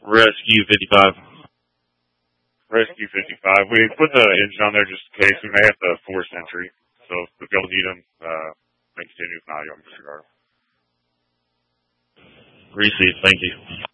Rescue 55. Rescue 55. We put the engine on there just in case. We may have the force entry. So if y'all need them, continue. If not, y'all can disregard them. Received. Thank you.